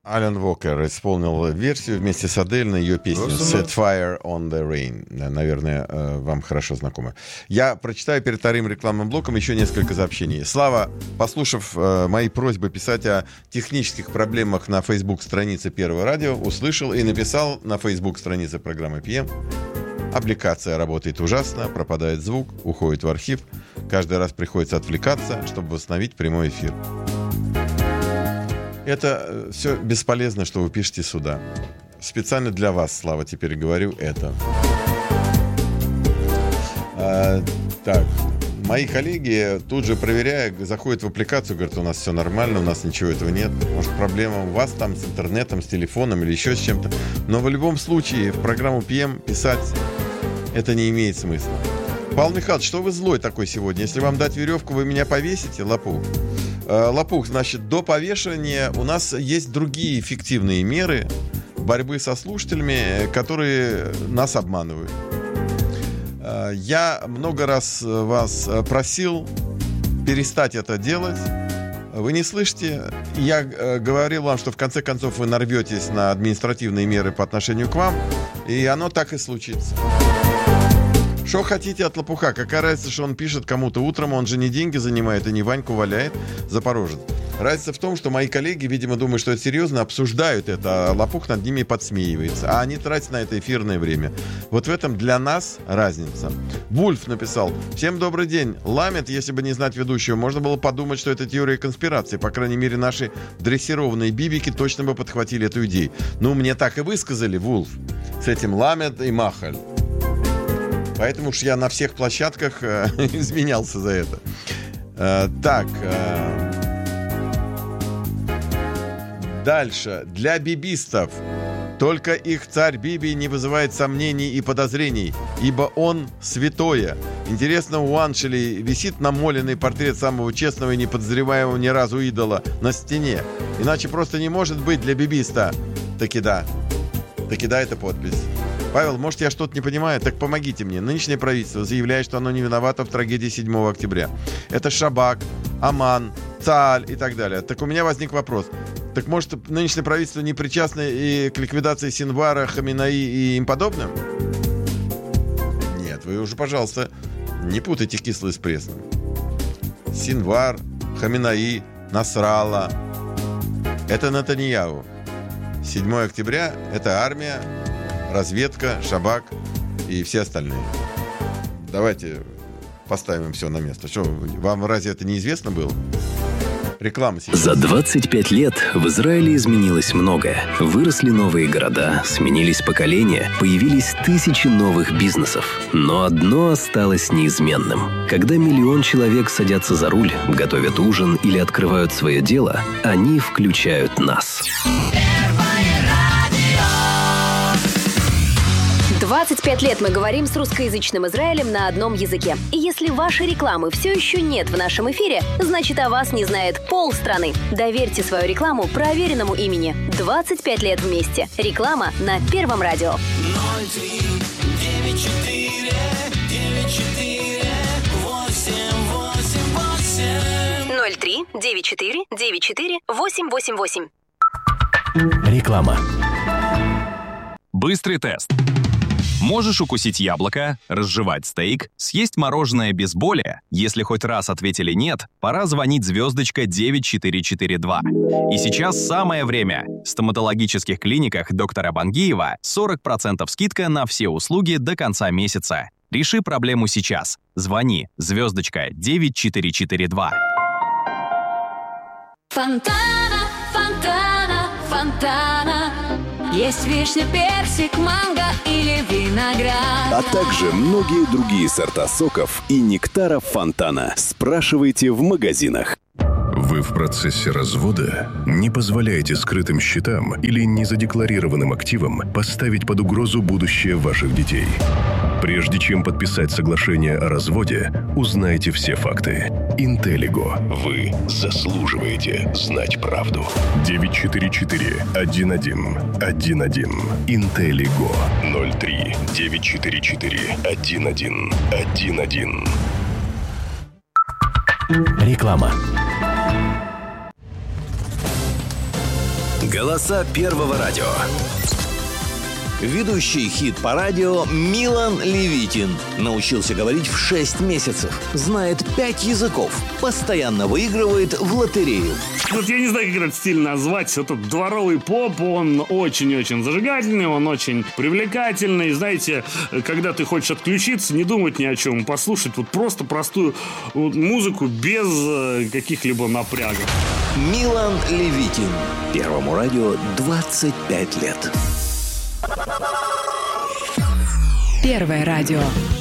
Алан Уокер исполнил версию вместе с Адель на ее песню «Set Fire on the Rain». Наверное, вам хорошо знакомо. Я прочитаю перед вторым рекламным блоком еще несколько сообщений. Слава, послушав мои просьбы писать о технических проблемах на Facebook-странице Первого радио, услышал и написал на Facebook-странице программы PM. Аппликация работает ужасно, пропадает звук, уходит в архив. Каждый раз приходится отвлекаться, чтобы восстановить прямой эфир. Это все бесполезно, что вы пишете сюда. Специально для вас, Слава, теперь говорю это. Так, мои коллеги, тут же проверяя, заходят в аппликацию, говорят, у нас все нормально, у нас ничего этого нет. Может, проблема у вас там с интернетом, с телефоном или еще с чем-то. Но в любом случае в программу PM писать это не имеет смысла. Павел Михайлович, что вы злой такой сегодня? Если вам дать веревку, вы меня повесите, Лопух? Лопух, значит, до повешения у нас есть другие эффективные меры борьбы со слушателями, которые нас обманывают. Я много раз вас просил перестать это делать. Вы не слышите. Я говорил вам, что в конце концов вы нарветесь на административные меры по отношению к вам, и оно так и случится. Что хотите от Лопуха? Какая разница, что он пишет кому-то утром, он же не деньги занимает и не Ваньку валяет, Запорожец. Разница в том, что мои коллеги, видимо, думают, что это серьезно, обсуждают это, а Лопух над ними подсмеивается, а они тратят на это эфирное время. Вот в этом для нас разница. Вульф написал: «Всем добрый день. Ламет, если бы не знать ведущего, можно было подумать, что это теория конспирации. По крайней мере, наши дрессированные бибики точно бы подхватили эту идею». Ну, мне так и высказали, Вульф, с этим Ламет и Махаль. Поэтому уж я на всех площадках извинялся за это. Дальше. Для бибистов. Только их царь Биби не вызывает сомнений и подозрений, ибо он святое. Интересно, у Аншели висит намоленный портрет самого честного и неподозреваемого ни разу идола на стене. Иначе просто не может быть для бибиста. Таки да, это подпись. Павел, может, я что-то не понимаю? Так помогите мне. Нынешнее правительство заявляет, что оно не виновато в трагедии 7 октября. Это Шабак, Аман, Цааль и так далее. Так у меня возник вопрос. Так может, нынешнее правительство не причастно и к ликвидации Синвара, Хаминаи и им подобным? Нет, вы уже, пожалуйста, не путайте кислое с пресным. Синвар, Хаминаи, Насралла – это Нетаньяху. 7 октября – это армия, разведка, Шабак и все остальные. Давайте поставим все на место. Что, вам разве это неизвестно было? Реклама сейчас. За 25 лет в Израиле изменилось многое. Выросли новые города, сменились поколения, появились тысячи новых бизнесов. Но одно осталось неизменным. Когда 1 миллион человек садятся за руль, готовят ужин или открывают свое дело, они включают нас. 25 лет мы говорим с русскоязычным Израилем на одном языке. И если вашей рекламы все еще нет в нашем эфире, значит, о вас не знает полстраны. Доверьте свою рекламу проверенному имени. 25 лет вместе. Реклама на Первом радио. 03-94-94-888. Реклама. Быстрый тест. Можешь укусить яблоко, разжевать стейк, съесть мороженое без боли? Если хоть раз ответили «нет», пора звонить звездочка 9442. И сейчас самое время. В стоматологических клиниках доктора Бангиева 40% скидка на все услуги до конца месяца. Реши проблему сейчас. Звони звездочка 9442. Фонтана, фонтана, фонтана. Есть вишня, персик, манго или виноград. А также многие другие сорта соков и нектаров Фонтана. Спрашивайте в магазинах. Вы в процессе развода? Не позволяйте скрытым счетам или незадекларированным активам поставить под угрозу будущее ваших детей. Прежде чем подписать соглашение о разводе, узнайте все факты. Интеллиго. Вы заслуживаете знать правду. 944-11-11. Интеллиго. 03-944-11-11. Реклама. Голоса Первого радио. Ведущий хит-по-радио Милан Левитин. Научился говорить в 6 месяцев. Знает 5 языков. Постоянно выигрывает в лотерею. Вот я не знаю, как этот стиль назвать. Этот дворовый поп, он очень-очень зажигательный, он очень привлекательный. Знаете, когда ты хочешь отключиться, не думать ни о чем, послушать вот просто простую музыку без каких-либо напрягов. Милан Левитин. Первому радио 25 лет. Первое радио.